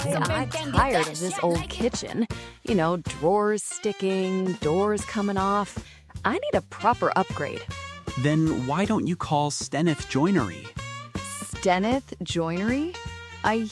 Hey, I'm tired of this old kitchen. Drawers sticking, doors coming off. I need a proper upgrade. Then why don't you call Steneth Joinery? Steneth Joinery? I